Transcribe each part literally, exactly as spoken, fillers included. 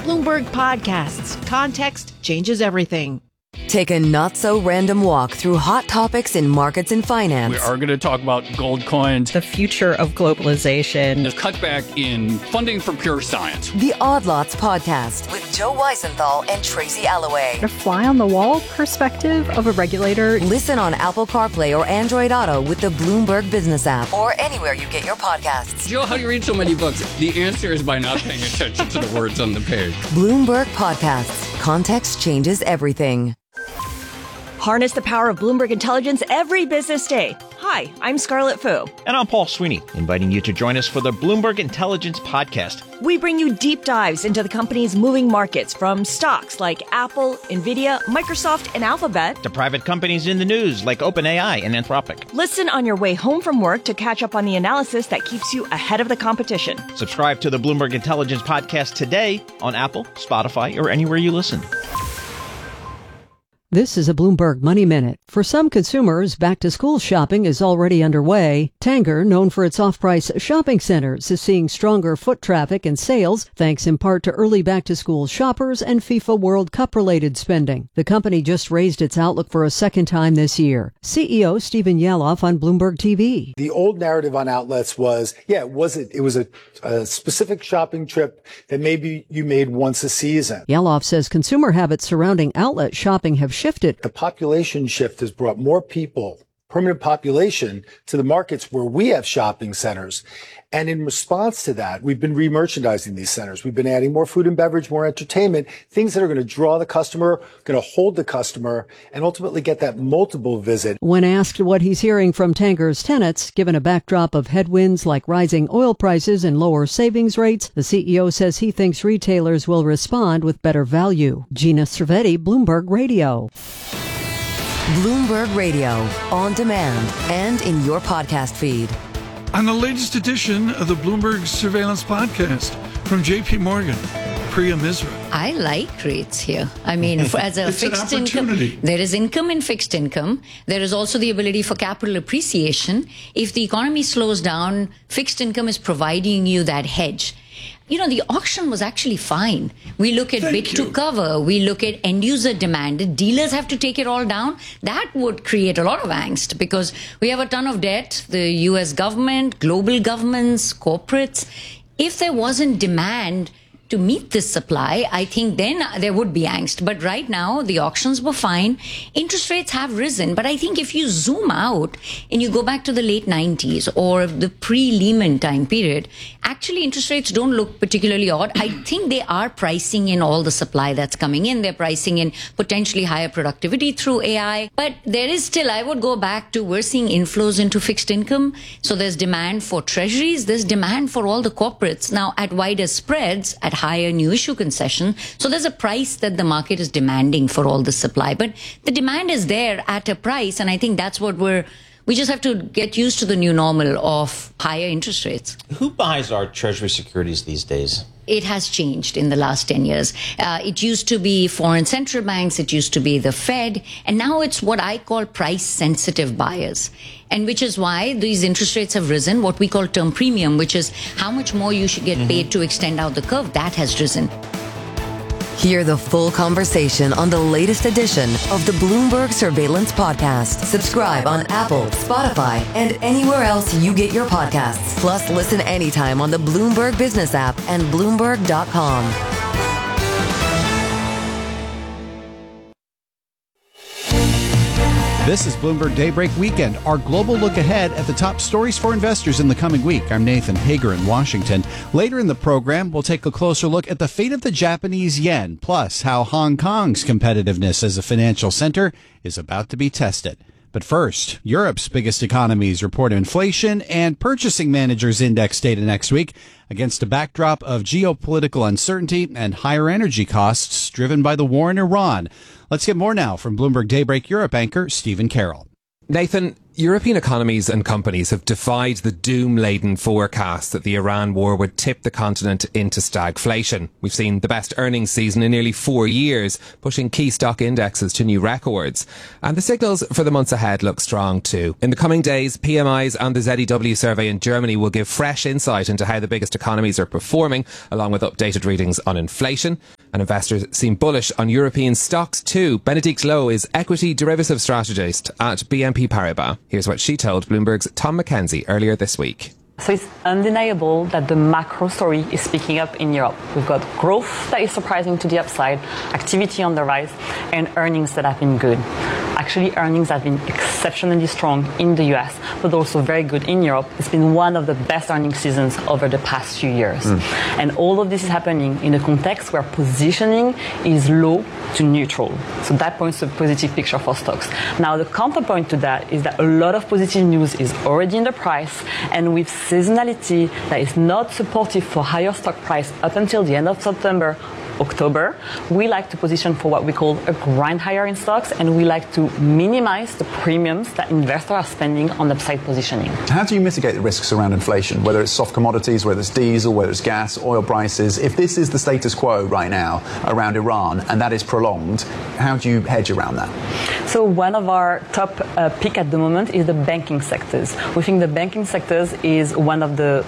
Bloomberg Podcasts. Context changes everything. Take a not-so-random walk through hot topics in markets and finance. We are going to talk about gold coins, the future of globalization, the cutback in funding for pure science. The Odd Lots Podcast with Joe Weisenthal and Tracy Alloway. A fly-on-the-wall perspective of a regulator. Listen on Apple CarPlay or Android Auto with the Bloomberg Business app or anywhere you get your podcasts. Joe, how do you read so many books? The answer is by not paying attention to the words on the page. Bloomberg Podcasts. Context changes everything. Harness the power of Bloomberg Intelligence every business day. Hi, I'm Scarlett Fu. And I'm Paul Sweeney, inviting you to join us for the Bloomberg Intelligence Podcast. We bring you deep dives into the company's moving markets, from stocks like Apple, Nvidia, Microsoft, and Alphabet, to private companies in the news like OpenAI and Anthropic. Listen on your way home from work to catch up on the analysis that keeps you ahead of the competition. Subscribe to the Bloomberg Intelligence Podcast today on Apple, Spotify, or anywhere you listen. This is a Bloomberg Money Minute. For some consumers, back-to-school shopping is already underway. Tanger, known for its off-price shopping centers, is seeing stronger foot traffic and sales, thanks in part to early back-to-school shoppers and FIFA World Cup-related spending. The company just raised its outlook for a second time this year. C E O Stephen Yalof on Bloomberg T V. The old narrative on outlets was, yeah, it was it, it was a, a specific shopping trip that maybe you made once a season. Yalof says consumer habits surrounding outlet shopping have shifted. The population shift has brought more people, permanent population, to the markets where we have shopping centers. And in response to that, we've been re-merchandising these centers. We've been adding more food and beverage, more entertainment, things that are going to draw the customer, going to hold the customer, and ultimately get that multiple visit. When asked what he's hearing from Tanger's tenants, given a backdrop of headwinds like rising oil prices and lower savings rates, the C E O says he thinks retailers will respond with better value. Gina Cervetti, Bloomberg Radio. Bloomberg Radio, on demand and in your podcast feed. On the latest edition of the Bloomberg Surveillance Podcast from J P Morgan, Priya Misra. I like rates here. I mean, for, as a it's fixed an income, there is income in fixed income. There is also the ability for capital appreciation. If the economy slows down, fixed income is providing you that hedge. You know, the auction was actually fine. We look at bid to cover. We look at end user demand. The dealers have to take it all down. That would create a lot of angst because we have a ton of debt. The U S government, global governments, corporates. If there wasn't demand to meet this supply, I think then there would be angst. But right now, the auctions were fine. Interest rates have risen. But I think if you zoom out and you go back to the late nineties or the pre-Lehman time period, actually interest rates don't look particularly odd. I think they are pricing in all the supply that's coming in. They're pricing in potentially higher productivity through A I. But there is still, I would go back to, we're seeing inflows into fixed income. So there's demand for treasuries. There's demand for all the corporates. Now, at wider spreads, at higher new issue concession. So there's a price that the market is demanding for all the supply. But the demand is there at a price. And I think that's what we're, we just have to get used to the new normal of higher interest rates. Who buys our treasury securities these days? It has changed in the last ten years. Uh, it used to be foreign central banks. It used to be the Fed. And now it's what I call price-sensitive buyers. And which is why these interest rates have risen, what we call term premium, which is how much more you should get mm-hmm. paid to extend out the curve. That has risen. Hear the full conversation on the latest edition of the Bloomberg Surveillance Podcast. Subscribe on Apple, Spotify, and anywhere else you get your podcasts. Plus, listen anytime on the Bloomberg Business app and Bloomberg dot com. This is Bloomberg Daybreak Weekend, our global look ahead at the top stories for investors in the coming week. I'm Nathan Hager in Washington. Later in the program, we'll take a closer look at the fate of the Japanese yen, plus how Hong Kong's competitiveness as a financial center is about to be tested. But first, Europe's biggest economies report inflation and purchasing managers index data next week against a backdrop of geopolitical uncertainty and higher energy costs driven by the war in Iran. Let's get more now from Bloomberg Daybreak Europe anchor Stephen Carroll. Nathan, European economies and companies have defied the doom-laden forecast that the Iran war would tip the continent into stagflation. We've seen the best earnings season in nearly four years, pushing key stock indexes to new records. And the signals for the months ahead look strong too. In the coming days, P M Is and the Z E W survey in Germany will give fresh insight into how the biggest economies are performing, along with updated readings on inflation. And investors seem bullish on European stocks too. Benedict Lowe is equity derivative strategist at B N P Paribas. Here's what she told Bloomberg's Tom McKenzie earlier this week. So it's undeniable that the macro story is picking up in Europe. We've got growth that is surprising to the upside, activity on the rise, and earnings that have been good. Actually, earnings have been exceptionally strong in the U S, but also very good in Europe. It's been one of the best earnings seasons over the past few years. Mm. And all of this is happening in a context where positioning is low to neutral. So that points to a positive picture for stocks. Now, the counterpoint to that is that a lot of positive news is already in the price, and with seasonality that is not supportive for higher stock price up until the end of September, October, we like to position for what we call a grind higher in stocks, and we like to minimize the premiums that investors are spending on upside positioning. How do you mitigate the risks around inflation, whether it's soft commodities, whether it's diesel, whether it's gas, oil prices? If this is the status quo right now around Iran and that is prolonged, how do you hedge around that? So one of our top uh, pick at the moment is the banking sectors. We think the banking sectors is one of the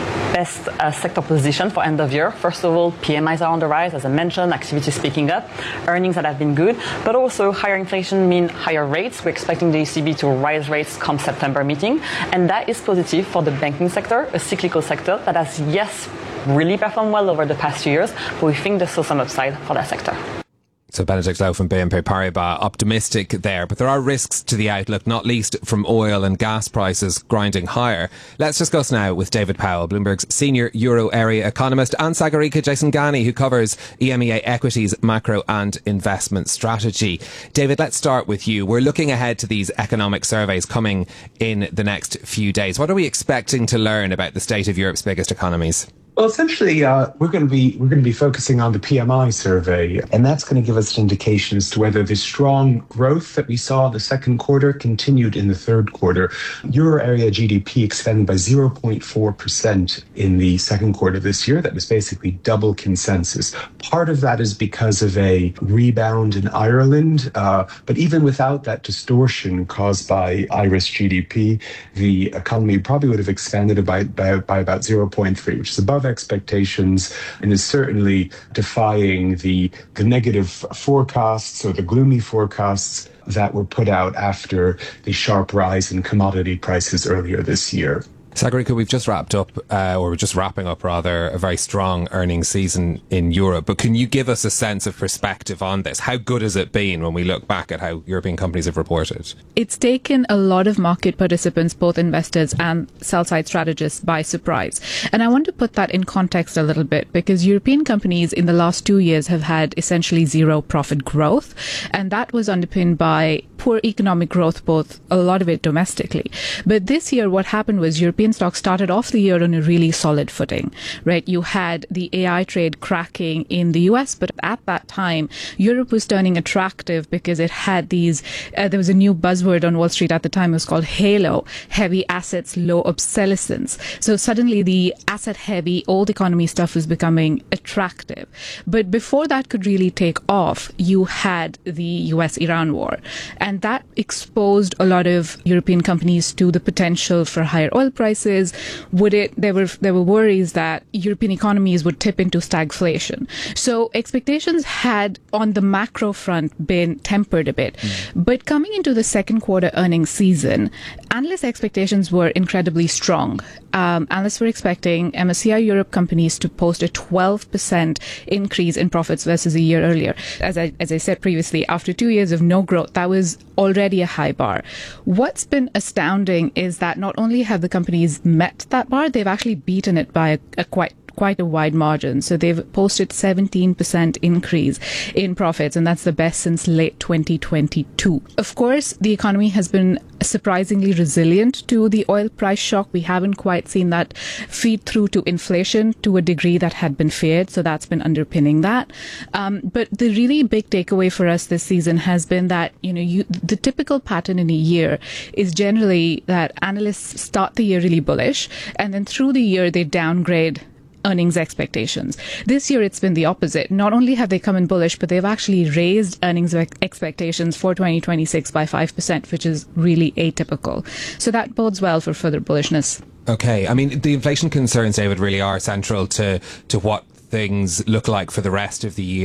best uh, sector position for end of year. First of all, P M Is are on the rise, as I mentioned, activity is picking up, earnings that have been good, but also higher inflation mean higher rates. We're expecting the E C B to rise rates come September meeting, and that is positive for the banking sector, a cyclical sector that has, yes, really performed well over the past few years, but we think there's still some upside for that sector. So Benedict Lowe from B N P Paribas, optimistic there, but there are risks to the outlook, not least from oil and gas prices grinding higher. Let's discuss now with David Powell, Bloomberg's senior euro area economist, and Sagarika Jaisangani, who covers E M E A equities, macro and investment strategy. David, let's start with you. We're looking ahead to these economic surveys coming in the next few days. What are we expecting to learn about the state of Europe's biggest economies? Well, essentially, uh, we're going to be we're going to be focusing on the P M I survey, and that's going to give us an indication as to whether the strong growth that we saw in the second quarter continued in the third quarter. Euro area G D P expanded by zero point four percent in the second quarter this year. That was basically double consensus. Part of that is because of a rebound in Ireland, uh, but even without that distortion caused by Irish G D P, the economy probably would have expanded by by, by about zero point three, which is above expectations and is certainly defying the, the negative forecasts or the gloomy forecasts that were put out after the sharp rise in commodity prices earlier this year. Sagarika, we've just wrapped up, uh, or we're just wrapping up rather, a very strong earnings season in Europe. But can you give us a sense of perspective on this? How good has it been when we look back at how European companies have reported? It's taken a lot of market participants, both investors and sell-side strategists, by surprise. And I want to put that in context a little bit, because European companies in the last two years have had essentially zero profit growth. And that was underpinned by poor economic growth, both a lot of it domestically. But this year, what happened was European stocks started off the year on a really solid footing, right? You had the A I trade cracking in the U S, but at that time, Europe was turning attractive because it had these, uh, there was a new buzzword on Wall Street at the time, it was called HALO, heavy assets, low obsolescence. So suddenly the asset heavy, old economy stuff was becoming attractive. But before that could really take off, you had the U S Iran war. And that exposed a lot of European companies to the potential for higher oil prices. Would it, there were, there were worries that European economies would tip into stagflation. So expectations had on the macro front been tempered a bit. Mm. But coming into the second quarter earnings season, analyst expectations were incredibly strong. Um, analysts were expecting M S C I Europe companies to post a twelve percent increase in profits versus a year earlier. As I, as I said previously, after two years of no growth, that was already a high bar. What's been astounding is that not only have the companies met that bar, they've actually beaten it by a, a quite quite a wide margin. So they've posted seventeen percent increase in profits, and that's the best since late twenty twenty-two. Of course, the economy has been surprisingly resilient to the oil price shock. We haven't quite seen that feed through to inflation to a degree that had been feared, so that's been underpinning that. Um, but the really big takeaway for us this season has been that, you know, you, the typical pattern in a year is generally that analysts start the year really bullish, and then through the year they downgrade earnings expectations. This year it's been the opposite. Not only have they come in bullish, but they've actually raised earnings expectations for twenty twenty-six by five percent, which is really atypical. So that bodes well for further bullishness. Okay. I mean, the inflation concerns, David, really are central to, to what things look like for the rest of the year.